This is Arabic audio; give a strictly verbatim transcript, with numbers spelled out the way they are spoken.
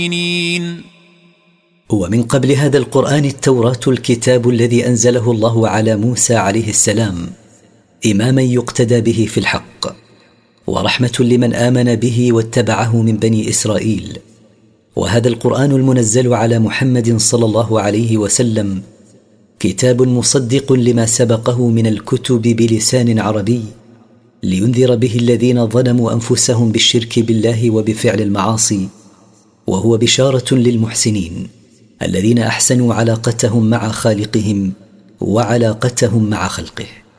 ومن قبل هذا القرآن التوراة الكتاب الذي أنزله الله على موسى عليه السلام إماما يقتدى به في الحق، ورحمة لمن آمن به واتبعه من بني إسرائيل. وهذا القرآن المنزل على محمد صلى الله عليه وسلم كتاب مصدق لما سبقه من الكتب بلسان عربي، لينذر به الذين ظلموا أنفسهم بالشرك بالله وبفعل المعاصي، وهو بشارة للمحسنين الذين أحسنوا علاقتهم مع خالقهم وعلاقتهم مع خلقه.